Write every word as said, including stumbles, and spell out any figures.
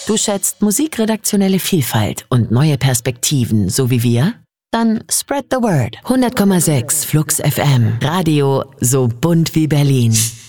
Du schätzt musikredaktionelle Vielfalt und neue Perspektiven, so wie wir? Dann spread the word. hundert Komma sechs Flux F M. Radio so bunt wie Berlin.